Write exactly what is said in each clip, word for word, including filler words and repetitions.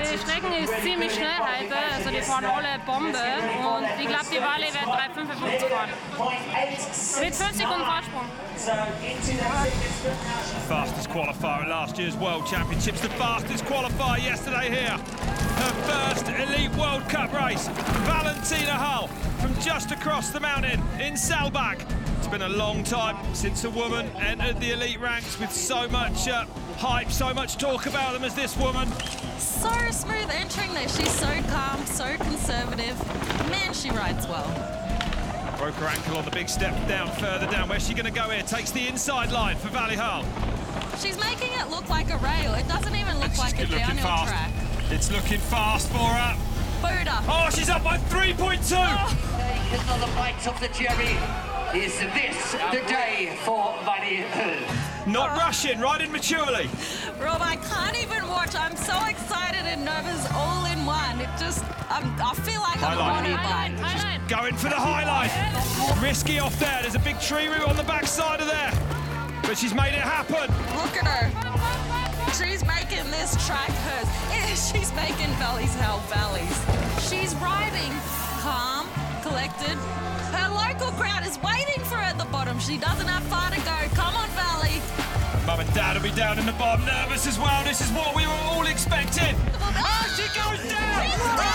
Die Strecken ist ziemlich schnell heute, also die fahren alle Bombe und ich glaube, die Wally wird drei fünfundfünfzig fahren. Mit fünf Sekunden Vorsprung. Fastest qualifier at last year's World Championships, the fastest qualifier yesterday here. Her first Elite World Cup race, Valentina Hull from just across the mountain in Selbach. It's been a long time since a woman entered the elite ranks with so much uh, hype, so much talk about them as this woman. So smooth entering this. She's so calm, so conservative. Man, she rides well. Broke her ankle on the big step down, further down. Where's she going to go here? Takes the inside line for Vali Hull. She's making it look like a rail. It doesn't even look She's like a downhill fast. track. It's looking fast for her. Buddha. Oh, she's up by three point two. Oh. Another bite of the cherry. Is this the day for Vali Hull? Not oh. rushing, riding maturely. Rob, I can't even watch. I'm so excited and nervous all in one. It just, I'm, I feel like I'm on a bike. She's going for the highline. Risky off there. There's a big tree root on the backside of there. But she's made it happen. Look at her. She's making this track hers. She's making Valley's Hell valleys. She's riding calm, collected. Her local crowd is waiting for her at the bottom. She doesn't have far to go. Come on, Valley. Mum and Dad will be down in the bottom, nervous as well. This is what we were all expecting. Oh, she goes down!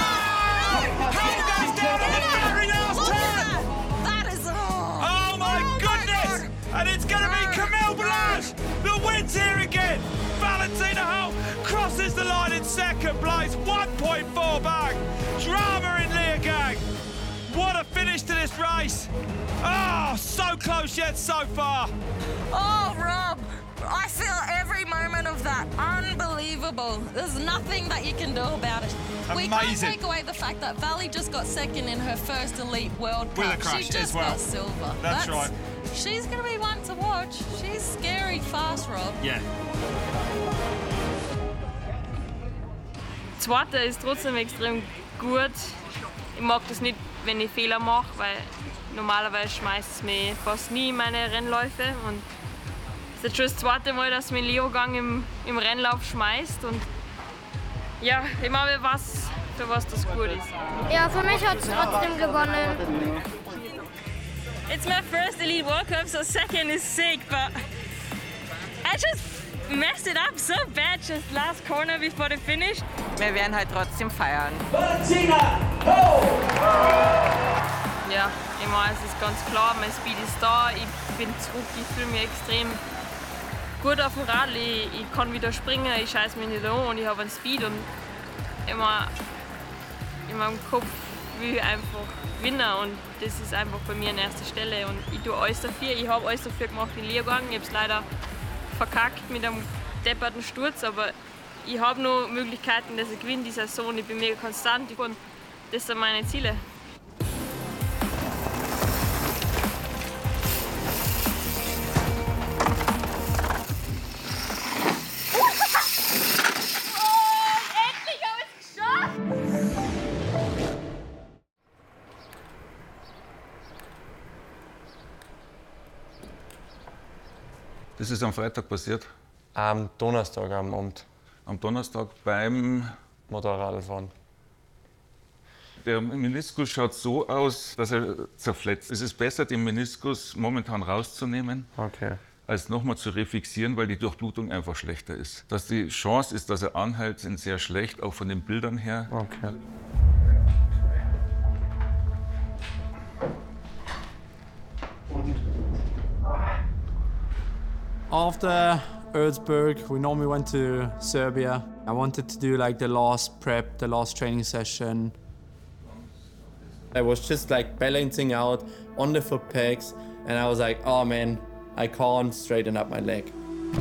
Oh! Hull goes down on the very last Look turn! at that! That is... Oh, oh my oh goodness! My and it's going to be Camille Blanche that wins here again. Valentina Hull crosses the line in second place. one point four back. Drama in Leogang. What a finish to this race. Oh, so close yet so far. Oh, Rob. I feel every moment of that. Unbelievable. There's nothing that you can do about it. Amazing. We can't take away the fact that Valley just got second in her first Elite World Cup. With a crash she just as well. got silver. That's, That's right. She's going to be one to watch. She's scary fast, Rob. Yeah. Zweite ist trotzdem extrem gut. Ich mag das nicht, wenn ich Fehler mache, weil normalerweise schmeißt es mich fast nie in meine Rennläufe. Und es ist jetzt schon das zweite Mal, dass mich Leogang im, im Rennlauf schmeißt. Und ja, ich glaube, ich weiß, für was das gut ist. Ja, für mich hat es trotzdem gewonnen. It's my first Elite World Cup, so second is sick, but I just messed it up so bad just last corner before the finish. Wir werden halt trotzdem feiern. Valentina Hull! Ja, ich meine, es ist ganz klar, mein Speed ist da, ich bin zurück, ich fühle mich extrem gut auf dem Rad, ich, ich kann wieder springen, ich scheiße mich nicht an und ich habe einen Speed und immer in meinem Kopf will ich einfach gewinnen und das ist einfach bei mir an erster Stelle und ich tue alles dafür, ich habe alles dafür gemacht in Leogang, ich habe es leider verkackt mit einem depperten Sturz, aber ich habe noch Möglichkeiten, dass ich gewinne die Saison, ich bin mega konstant und das sind meine Ziele. Das ist am Freitag passiert? Am Donnerstag am Abend. Am Donnerstag beim Motorradfahren. Der Meniskus schaut so aus, dass er zerfletzt. Es ist besser, den Meniskus momentan rauszunehmen, okay. als nochmal zu refixieren, weil die Durchblutung einfach schlechter ist. Dass die Chance ist, dass er anhält, sind sehr schlecht, auch von den Bildern her. Okay. After Erzberg, we normally went to Serbia. I wanted to do like the last prep, the last training session. I was just like balancing out on the foot pegs and I was like, oh man, I can't straighten up my leg.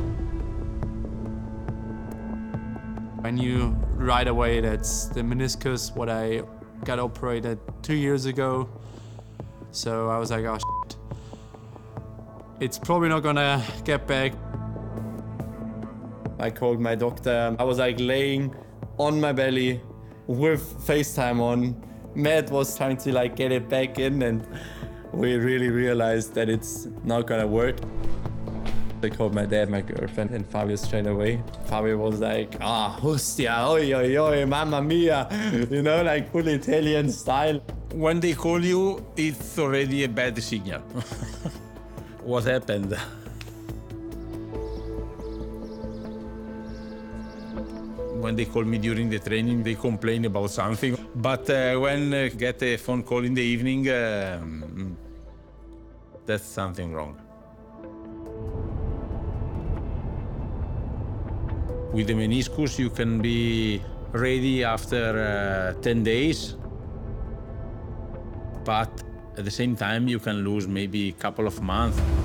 I knew right away that's the meniscus, what I got operated two years ago. So I was like, oh shit. It's probably not gonna get back. I called my doctor. I was like laying on my belly with FaceTime on. Matt was trying to like get it back in and we really realized that it's not gonna work. They called my dad my girlfriend and Fabio straight away. Fabio was like, ah, oh, hostia, oi, oi, oi, mamma mia, you know, like full Italian style. When they call you, it's already a bad signal. What happened? When they call me during the training, they complain about something. But uh, when I uh, get a phone call in the evening, uh, that's something wrong. With the meniscus, you can be ready after uh, ten days, but at the same time, you can lose maybe a couple of months.